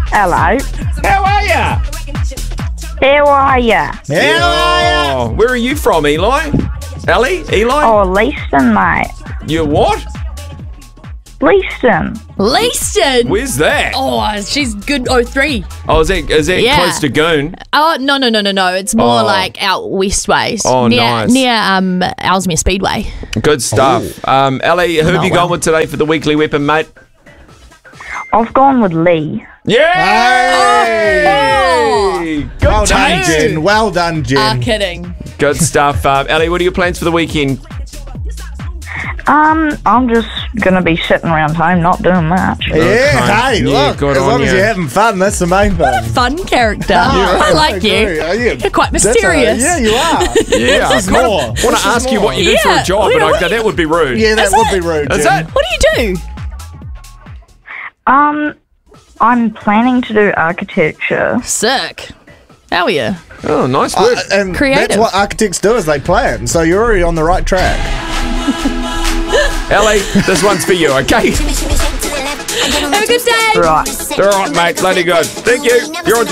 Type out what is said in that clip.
Hello. How are ya? How are ya? Oh, where are you from, Eli? Ellie? Eli? Oh, Leaston, mate. You what? Leaston. Leaston. Where's that? Oh, she's good 03. Oh, is that Yeah. close to Goon? Oh, no. It's more like out west ways. Oh, near, nice. Near Ellesmere Speedway. Good stuff. Ellie, who have you gone with today for the weekly weapon, mate? I've gone with Lee. Yeah! Hey! Good Well done, taste. Jen. Well done, Jen. Kidding. Good stuff. Ellie, what are your plans for the weekend? I'm just gonna be sitting around home, not doing much. Yeah, Okay. hey, Yeah, look, good as on long as you. you're having fun, that's the main thing. Fun character. I like you. agree. You're quite That's mysterious. yeah, you are. Yeah, I This is kind more. of want This to is ask you more. what you do for a Yeah. job, but What- that would be rude. Yeah, that would be rude, Is Jen. that? What do you do? I'm planning to do architecture. Sick. How are you? Oh, nice work. And Creative. that's what architects do, is they plan. So you're already on the right track. Ellie, this one's for you, okay? Have a good day. Right. All right, mate. Bloody good. Thank you. You're on